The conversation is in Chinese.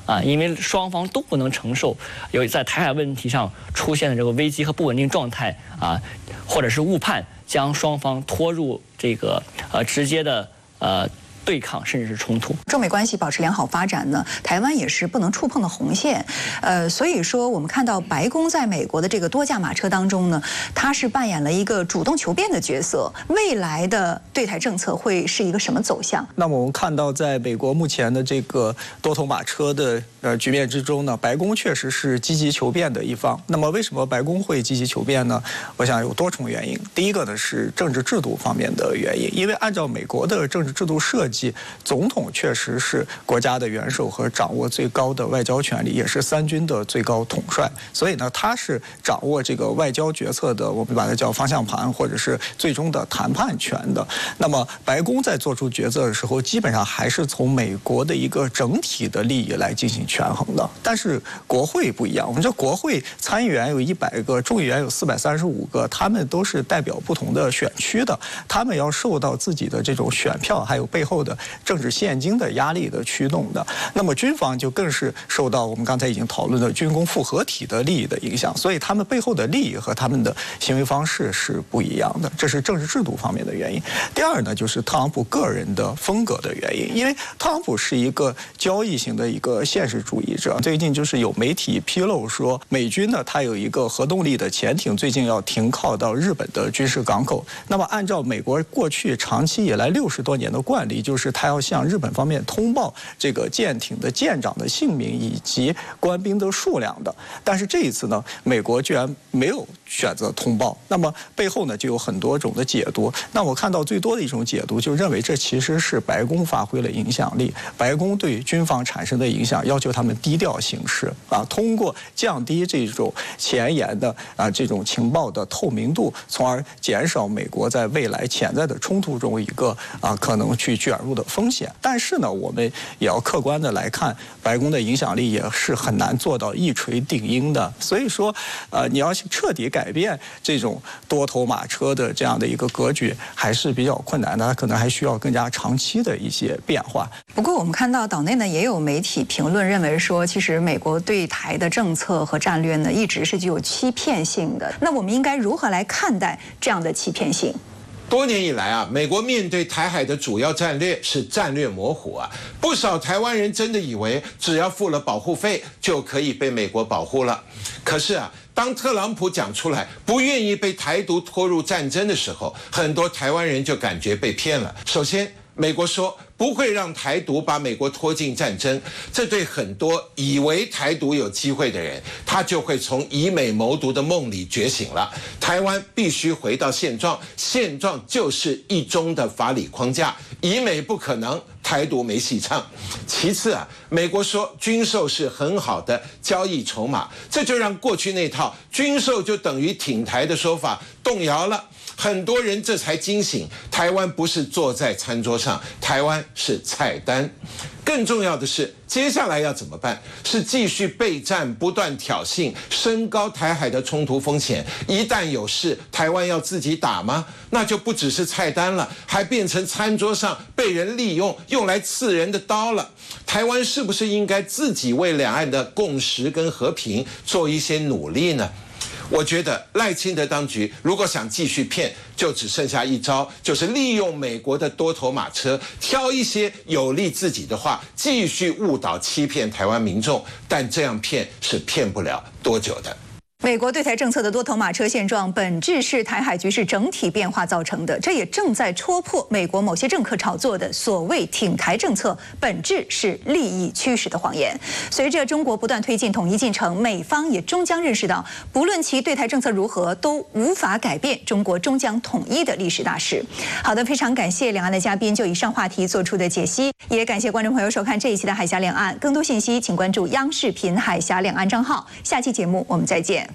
因为双方都不能承受有在台海问题上出现的这个危机和不稳定状态或者是误判，将双方拖入这个直接的对抗甚至是冲突。 中美关系保持良好发展呢，台湾也是不能触碰的红线。所以说我们看到白宫在美国的这个多驾马车当中呢，它是扮演了一个主动求变的角色。未来的对台政策会是一个什么走向？ 那么我们看到，在美国目前的这个多头马车的局面之中呢，白宫确实是积极求变的一方。那么为什么白宫会积极求变呢？我想有多重原因。第一个呢是政治制度方面的原因，因为按照美国的政治制度设计，总统确实是国家的元首和掌握最高的外交权力，也是三军的最高统帅。所以呢，他是掌握这个外交决策的，我们把它叫方向盘，或者是最终的谈判权的。那么白宫在做出决策的时候，基本上还是从美国的一个整体的利益来进行权衡的。但是国会不一样，我们说国会参议员有100个，众议员有435个，他们都是代表不同的选区的，他们要受到自己的这种选票还有背后的政治现金的压力的驱动的。那么军方就更是受到我们刚才已经讨论的军工复合体的利益的影响，所以他们背后的利益和他们的行为方式是不一样的，这是政治制度方面的原因。第二呢，就是特朗普个人的风格的原因，因为特朗普是一个交易型的一个现实主义者。最近就是有媒体披露说，美军呢，它有一个核动力的潜艇，最近要停靠到日本的军事港口。那么按照美国过去长期以来60多年的惯例，就是他要向日本方面通报这个舰艇的舰长的姓名以及官兵的数量的。但是这一次呢，美国居然没有选择通报，那么背后呢就有很多种的解读。那我看到最多的一种解读就认为这其实是白宫发挥了影响力，白宫对军方产生的影响，要求他们低调行事通过降低这种前沿的这种情报的透明度，从而减少美国在未来潜在的冲突中一个可能去卷入的风险。但是呢，我们也要客观的来看，白宫的影响力也是很难做到一锤定音的。所以说，你要彻底改变这种多头马车的这样的一个格局，还是比较困难的，它可能还需要更加长期的一些变化。 不过我们看到岛内呢也有媒体评论认为说，其实美国对台的政策和战略呢一直是具有欺骗性的。那我们应该如何来看待这样的欺骗性？ 多年以来美国面对台海的主要战略是战略模糊不少台湾人真的以为只要付了保护费就可以被美国保护了。可是当特朗普讲出来不愿意被台独拖入战争的时候，很多台湾人就感觉被骗了。首先，美国说不会让台独把美国拖进战争，这对很多以为台独有机会的人，他就会从以美谋独的梦里觉醒了。台湾必须回到现状，现状就是一中的法理框架，以美不可能，台独没戏唱。其次美国说军售是很好的交易筹码，这就让过去那套军售就等于挺台的说法动摇了。很多人这才惊醒，台湾不是坐在餐桌上，台湾是菜单。更重要的是，接下来要怎么办？是继续备战，不断挑衅，升高台海的冲突风险。一旦有事，台湾要自己打吗？那就不只是菜单了，还变成餐桌上被人利用，用来刺人的刀了。台湾是不是应该自己为两岸的共识跟和平做一些努力呢？我觉得赖清德当局如果想继续骗，就只剩下一招，就是利用美国的多头马车，挑一些有利自己的话，继续误导欺骗台湾民众。但这样骗是骗不了多久的。 美国对台政策的多头马车现状，本质是台海局势整体变化造成的，这也正在戳破美国某些政客炒作的所谓挺台政策本质是利益驱使的谎言。随着中国不断推进统一进程，美方也终将认识到，不论其对台政策如何，都无法改变中国终将统一的历史大势。好的，非常感谢两岸的嘉宾就以上话题做出的解析，也感谢观众朋友收看这一期的海峡两岸。更多信息请关注央视频海峡两岸账号。下期节目我们再见。